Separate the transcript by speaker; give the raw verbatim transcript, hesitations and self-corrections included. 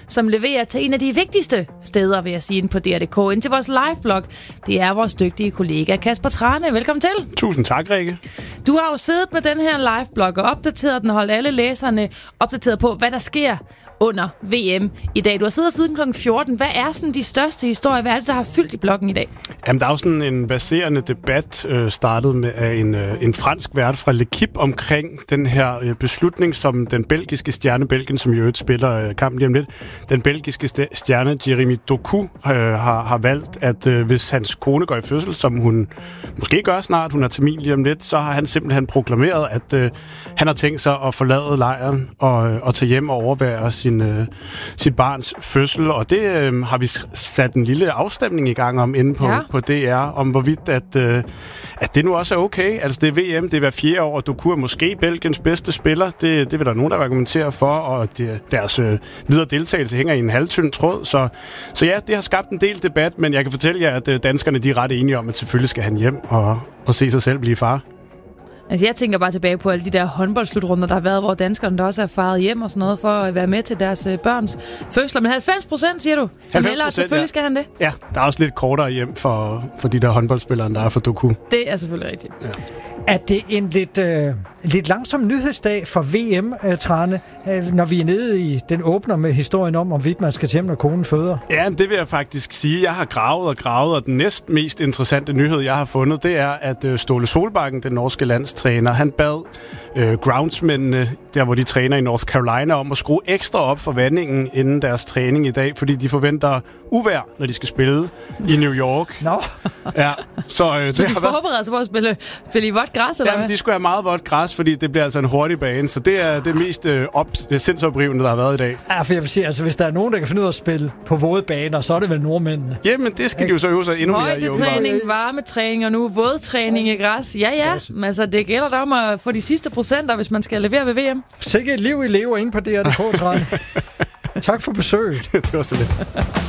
Speaker 1: som leverer til en af de vigtigste steder, vil jeg sige, inde på D R punktum d k, ind til vores liveblog. Det er vores dygtige kollega Kasper Trane. Velkommen til.
Speaker 2: Tusind tak, Rikke.
Speaker 1: Du har jo siddet med den her liveblog og opdateret den, holdt alle læserne opdateret på, hvad der sker under V M i dag. Du har siddet siden klokken fjorten. Hvad er sådan de største historier? Hvad er det, der har fyldt i bloggen i dag?
Speaker 2: Jamen, der er jo sådan en baserende debat, øh, startet med af en, øh, en fransk vært fra L'Equipe omkring den her øh, beslutning, som den belgiske stjerne, Belgien, som i øvrigt spiller øh, kampen lige om lidt, den belgiske st- stjerne, Jeremy Doku, øh, har, har valgt, at øh, hvis hans kone går i fødsel, som hun måske gør snart, hun har termin lige om lidt, så har han simpelthen proklameret, at øh, han har tænkt sig at forlade lejren og, øh, og tage hjem og overvære sin, øh, sit barns fødsel. Og det øh, har vi sat en lille afstemning i gang om inde på, ja. på D R, om hvorvidt, at, øh, at det nu også er okay. Altså, det er V M, det er hver fjerde år, og Doku er måske Belgiens bedste spiller. Det, det vil der nogen, der argumenterer for, og det, deres øh, videre deltagelse hænger i en halvtynd tråd. Så, så ja, det har skabt en del debat, men jeg kan fortælle jer, at øh, danskerne de er ret enige om, at selvfølgelig skal han hjem og, og se sig selv blive far.
Speaker 1: Altså, jeg tænker bare tilbage på alle de der håndboldslutrunder, der har været, hvor danskerne der også er faret hjem og sådan noget, for at være med til deres øh, børns fødsler. Men halvfems procent, siger du?
Speaker 2: halvfems procent,
Speaker 1: selvfølgelig
Speaker 2: ja.
Speaker 1: skal han det.
Speaker 2: Ja, der er også lidt kortere hjem for, for de der håndboldspillere, der er for Doku.
Speaker 1: Det er selvfølgelig rigtigt. Ja.
Speaker 3: Er det en lidt, øh, lidt langsom nyhedsdag for V M, øh, Trane, øh, når vi er nede i den åbner med historien om, hvorvidt man skal til hjem, når konen føder?
Speaker 2: Ja, det vil jeg faktisk sige. Jeg har gravet og gravet, og den næst mest interessante nyhed, jeg har fundet, det er, at øh, Ståle Solbakken, den norske landstræner, han bad øh, groundsmændene, der hvor de træner i North Carolina, om at skrue ekstra op for vandingen inden deres træning i dag, fordi de forventer uvejr, når de skal spille i New York.
Speaker 3: Nå.
Speaker 2: Ja, så, øh,
Speaker 1: så
Speaker 2: det
Speaker 1: de
Speaker 2: har
Speaker 1: forbereder
Speaker 2: været...
Speaker 1: sig på at spille, spille i vådt græs, eller
Speaker 2: Jamen, de skulle have meget vådt græs, fordi det bliver altså en hurtig bane, så det er det mest øh, op- sindsoprivende, der har været i dag.
Speaker 3: Ja, for jeg vil sige, altså hvis der er nogen, der kan finde ud af at spille på våde baner, så er det vel nordmændene.
Speaker 2: Jamen, det skal de jo så øve sig endnu mere i.
Speaker 1: Højdetræning, varmetræning og nu vådtræning i græs. Ja, ja, men altså det gælder da om at få de sidste procenter, hvis man skal levere ved V M.
Speaker 3: Sikke et liv, I lever inde på D R punktum d k, Trane. Tak for besøget.
Speaker 2: Det var så lidt.